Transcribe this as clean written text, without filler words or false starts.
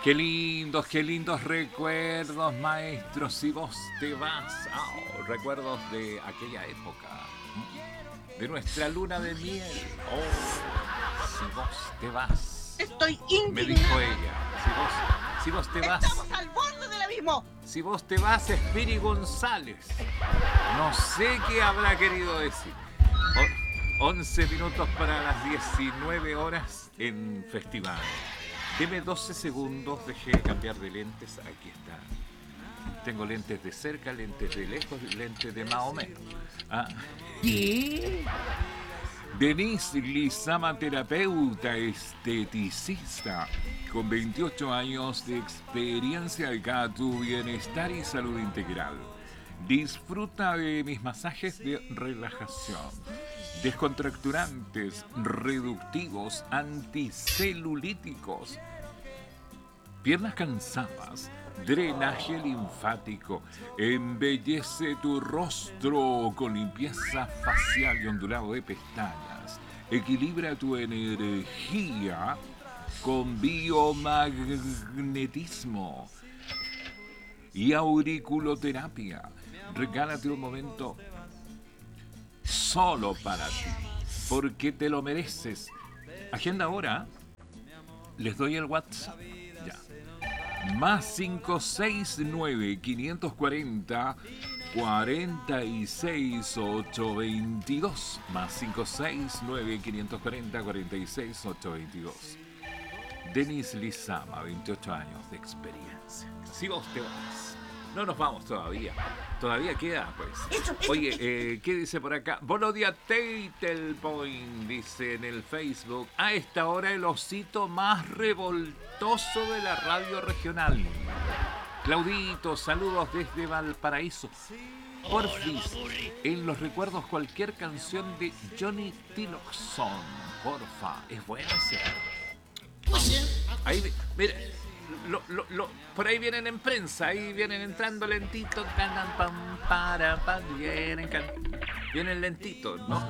Qué lindos recuerdos, maestros. Si vos te vas, recuerdos de aquella época, de nuestra luna de miel. Si vos te vas, Estoy me indignada. dijo ella. Si vos te vas, Estamos al borde del abismo. si vos te vas, Espiri González. No sé qué habrá querido decir. 11 minutos para las 19 horas en festival. Deme 12 segundos, dejé de cambiar de lentes. Aquí está. Tengo lentes de cerca, lentes de lejos, lentes de más o menos. ¿Qué? Denise Lizama, terapeuta esteticista, con 28 años de experiencia dedicada a tu bienestar y salud integral. Disfruta de mis masajes de relajación, descontracturantes, reductivos, anticelulíticos, piernas cansadas, drenaje linfático, embellece tu rostro con limpieza facial y ondulado de pestañas, equilibra tu energía con biomagnetismo y auriculoterapia. Regálate un momento solo para ti, porque te lo mereces. Agenda ahora. Les doy el WhatsApp. Ya. Más 569-540 46822. Más 569-540 46822. Denis Lizama, 28 años de experiencia. Si vos te vas. No nos vamos todavía. Todavía queda, pues. Oye, ¿qué dice por acá? Volodia Teitelpoint dice en el Facebook: a esta hora el osito más revoltoso de la radio regional. Claudito, saludos desde Valparaíso. Porfis, en los recuerdos cualquier canción de Johnny Tillotson. Porfa, es buena esa. Ahí, mira, por ahí vienen en prensa, ahí vienen entrando lentitos, vienen lentitos,